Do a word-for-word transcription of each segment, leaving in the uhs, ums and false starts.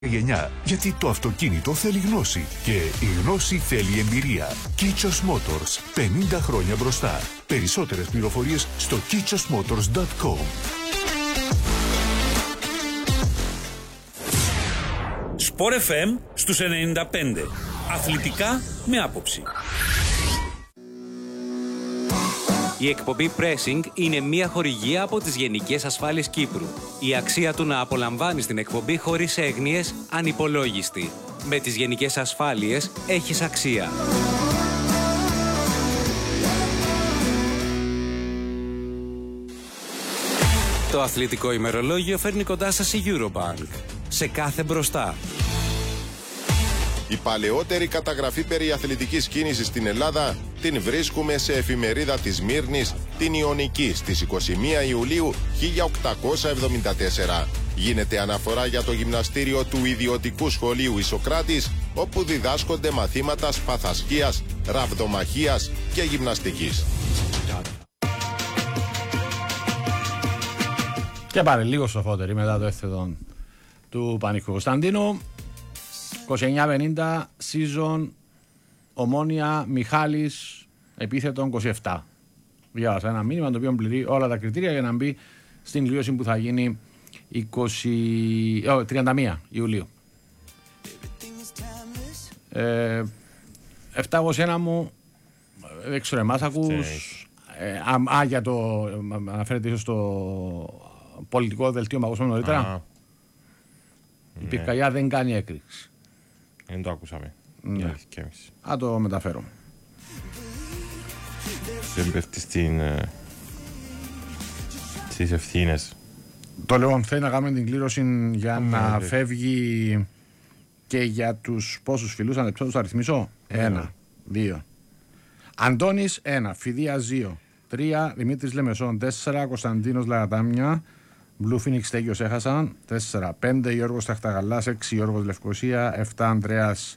γενιά, γιατί το αυτοκίνητο θέλει γνώση και η γνώση θέλει εμπειρία. Kichos Motors, πενήντα χρόνια μπροστά. Περισσότερες πληροφορίες στο kichos motors τελεία com. Sport εφ εμ στους ενενήντα πέντε. Αθλητικά με άποψη. Η εκπομπή Pressing είναι μια χορηγία από τις Γενικές Ασφάλειες Κύπρου. Η αξία του να απολαμβάνεις την εκπομπή χωρίς έγνοιες ανυπολόγιστη. Με τις Γενικές Ασφάλειες έχεις αξία. Το αθλητικό ημερολόγιο φέρνει κοντά σας η Eurobank. Σε κάθε μπροστά. Η παλαιότερη καταγραφή περί αθλητικής κίνησης στην Ελλάδα την βρίσκουμε σε εφημερίδα της Σμύρνης, την Ιωνική, στις είκοσι μία Ιουλίου χίλια οκτακόσια εβδομήντα τέσσερα. Γίνεται αναφορά για το γυμναστήριο του ιδιωτικού σχολείου Ισοκράτης, όπου διδάσκονται μαθήματα σπαθασκίας, ραβδομαχίας και γυμναστικής. Και πάλι λίγο σοφότεροι μετά το έφθετο του Πανικού Κωνσταντίνου. είκοσι εννιά πενήντα season Ομόνια Μιχάλης επίθετον είκοσι επτά. Διάβασα ένα μήνυμα το οποίο πληρεί όλα τα κριτήρια για να μπει στην κλήρωση που θα γίνει είκοσι... oh, τριάντα μία Ιουλίου. Ε, επτακόσια ένα μου, δεν ξέρω εμάς ακούς. Ε, α, α, για το, αναφέρεται ίσως στο πολιτικό δελτίο παγκόσμιο νωρίτερα. Η πυρκαγιά δεν κάνει έκρηξη. Δεν το ακούσαμε. Ναι. Α, το μεταφέρω. Δεν πέφτει στην, στις ευθύνες. Το λέω, θέλει να κάνουμε την κλήρωση για mm, να ναι, φεύγει και για τους πόσους φιλούς, αν τους αριθμίσω. Mm. Ένα, δύο. Αντώνης, ένα. Φιδίας, δύο. Τρία. Δημήτρης Λεμεσόν, τέσσερα. Κωνσταντίνος Λαγατάμια. Blue Phoenix Τέγιος έχασαν. Τέσσερα. Πέντε. Γιώργος Ταχταγαλάς. Έξι. Γιώργος Λευκοσία. Εφτά. Ανδρέας.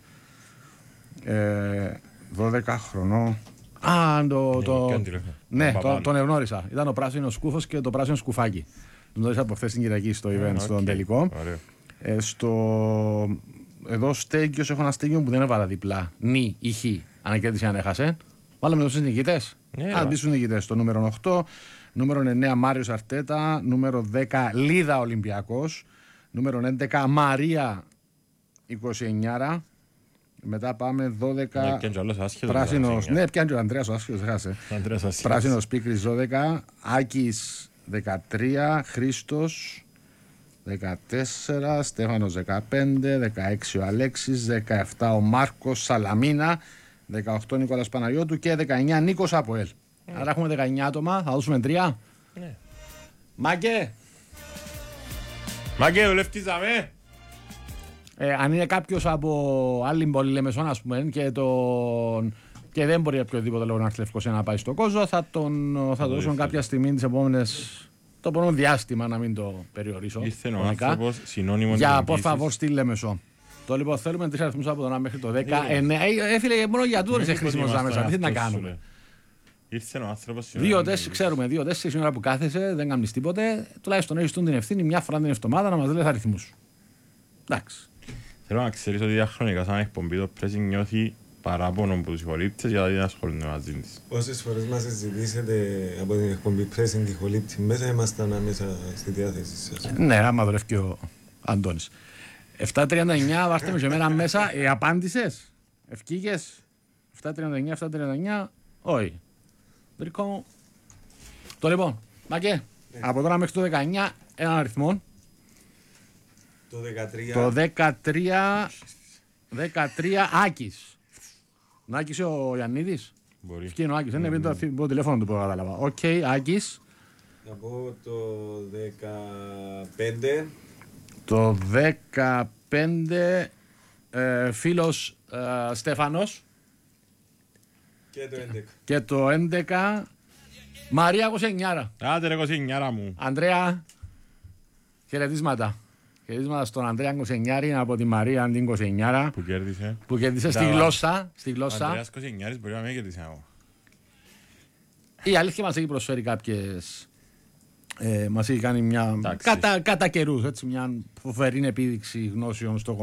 Ε, δώδεκα χρονών. Α, το. το ναι, το, τον ευνόρισα. Ήταν ο πράσινος σκούφος και το πράσινο σκουφάκι. Τον γνώρισα από χθες την Κυριακή στο event, okay, στον τελικό. Ε, στο... Εδώ Στέγιος έχω ένα Στέγιο που δεν έβαλα διπλά. Νι ή χ. Αν κέρδισε, αν έχασε. Βάλαμε τους νικητές. Yeah. Αν μπει στους νικητές. Το νούμερο οκτώ. Νούμερο εννέα Μάριος Αρτέτα. Νούμερο δέκα Λίδα Ολυμπιακός. Νούμερο έντεκα Μαρία είκοσι εννιά. Μετά πάμε δώδεκα. Ναι, πράσινος. Ναι, πιάνει ο Ανδρέας ο Άσχιος. Πράσινος Πίκρης δώδεκα. Άκης δεκατρία. Χρήστος δεκατέσσερα. Στέφανος δεκαπέντε. δεκαέξι ο Αλέξης. δεκαεπτά ο Μάρκος Σαλαμίνα. δεκαοκτώ Νίκολας Παναγιώτου και δεκαεννιά Νίκος Αποέλ. Mm. Άρα έχουμε δεκαεννιά άτομα. Θα δώσουμε τρία. Ναι. Μάγκε! Μάγκε, δουλεύτησαμε! Ε, αν είναι κάποιος από άλλη πόλη Λεμεσόν, ας πούμε, και, τον... και δεν μπορεί οποιοδήποτε λόγο να έρθει Λευκοσία να πάει στο Κόζο, θα, τον... θα το δώσουμε κάποια στιγμή τις επόμενες... το επόμενο διάστημα, να μην το περιορίσω. Ήρθε ο άνθρωπος συνώνυμο για por favor στη Λεμεσό. Το λοιπόν θέλουμε τρεις αριθμούς από το ένα μέχρι το δέκα. Έφυγε μόνο για τούτο είσαι χρήσιμος άμεσα. Τι να κάνουμε. Ήρθε ο άνθρωπος. Δύο τέσσερις, ξέρουμε, δύο τέσσερις ώρα που κάθεσαι, δεν κάνεις τίποτε. Τουλάχιστον έχεις την ευθύνη μια φορά την εβδομάδα να μας λες αριθμούς. Εντάξει. Θέλω να ξέρεις ότι διαχρονικά σαν εκπομπή το Pressing νιώθει παράπονο από τους χολύπτες γιατί δεν ασχολούνται μαζί της. Όσες φορές μας συζητήσετε από την εκπομπή Pressing τη χολύπτη μέσα, ήμασταν άμεσα στη διάθεση σας. Ναι, άμα δουλεύει και ο Αντώνης. επτά τριάντα εννιά, βάστε με και εμένα μέσα. Ε, απάντησες, ευκήγες. επτά τριάντα εννιά, επτά τριάντα εννιά, όχι. Βρήκω. Το λοιπόν, Μακέ, ναι. Από τώρα μέχρι το δεκαεννιά, έναν αριθμό. Το δεκατρία. Το δεκατρία, δεκατρία Άκης. Να Άκης ο Ιαννίδης. Μπορεί. Ευκεί είναι ο Άκης, δεν είναι το τηλέφωνο του που κατάλαβα. Οκ, Άκης. Να πω το δεκαπέντε. Το δεκαπέντε ε, φίλος ε, Στέφανος. Και το έντεκα. Και το έντεκα Μαρία είκοσι εννιά. Άντε ρε είκοσι εννιά μου. Ανδρέα, χαιρετίσματα. Χαιρετίσματα στον Ανδρέα είκοσι εννιά από τη Μαρία την είκοσι εννιά. Που κέρδισε. Που κέρδισε στη γλώσσα. Στη γλώσσα. Ο Ανδρέας είκοσι εννιά μπορεί να μην κέρδισε εγώ. Η αλήθεια μας έχει προσφέρει κάποιες Ε, μας έχει κάνει μια Εντάξει. κατά, κατά καιρούς, έτσι, μια φοβερή επίδειξη γνώσεων στο